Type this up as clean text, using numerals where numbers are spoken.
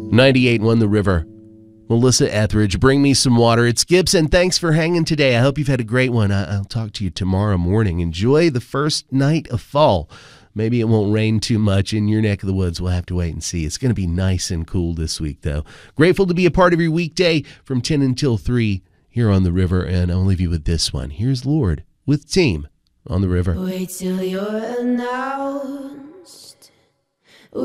98.1 The River. Melissa Etheridge, Bring Me Some Water. It's Gibson. Thanks for hanging today. I hope you've had a great one. I'll talk to you tomorrow morning. Enjoy the first night of fall. Maybe it won't rain too much in your neck of the woods. We'll have to wait and see. It's going to be nice and cool this week, though. Grateful to be a part of your weekday from 10 until 3 here on The River. And I'll leave you with this one. Here's Lord with Team on The River. Wait till you're announced